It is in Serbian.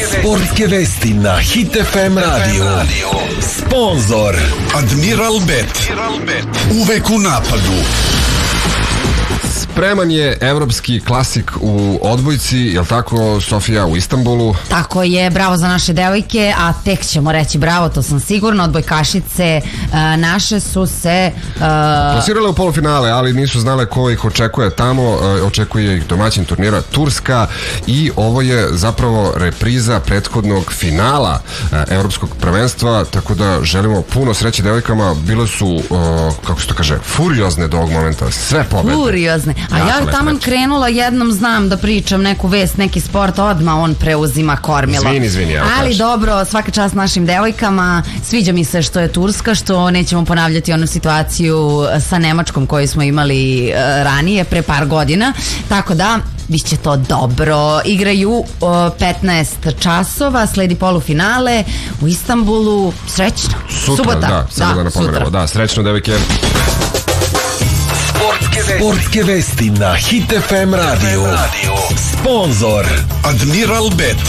Sportske vesti na Hit FM radio. Sponzor Admiral Bet. Uvek u napadu. Spreman je evropski klasik u odbojci, jel tako, Sofija, u Istanbulu? Tako je, bravo za naše devojke, a tek ćemo reći bravo, to sam sigurna. Odbojkašice naše su se plasirale u polufinale, ali nisu znale ko ih očekuje tamo. Očekuje ih domaćin turnira Turska i ovo je zapravo repriza prethodnog finala evropskog prvenstva, tako da želimo puno sreće devojkama. Bile su, kako se to kaže, furiozne do ovog momenta, sve pobede. Furiozne. A ja taman krenula jednom, znam da pričam neku vest, neki sport, odmah on preuzima kormilo. Izvini, ali dobro, svaka čast našim devojkama. Sviđa mi se što je Turska, što nećemo ponavljati onu situaciju sa Nemačkom koju smo imali ranije, pre par godina. Tako da, biće to dobro. Igraju 15 časova, sledi polufinale u Istanbulu. Srećno. Subota, da, samo da napomenemo. Da, srećno, devojke. Sportske vesti na Hit FM radio. Sponzor Admiral Bet.